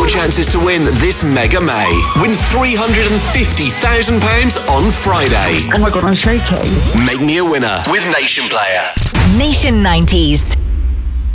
chances to win this Mega May. Win £350,000 on Friday. Oh my God, I'm shaking. Make me a winner with Nation Player. Nation 90s.